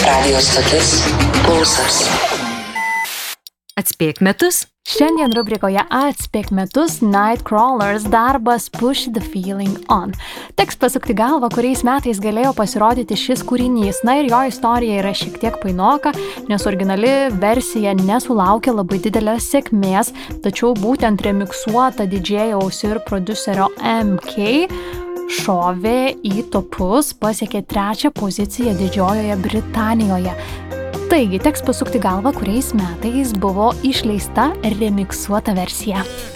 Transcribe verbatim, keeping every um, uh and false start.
Radio stotis Pulsas. Atspėk metus. Šiandien rubrikoje Atspėk metus Nightcrawlers darbas Push the Feeling On. Teks pasukti galvą, kuriais metais galėjo pasirodyti šis kūrinys. Na ir jo istorija yra šiek tiek painoka, nes originali versija nesulaukė labai didelės sėkmės, tačiau būtent remiksuota didžėjaus ir prodiuserio M K šovė į topus, pasiekė trečią poziciją Didžiojoje Britanijoje. Taigi, teks pasukti galvą, kuriais metais buvo išleista remiksuota versija.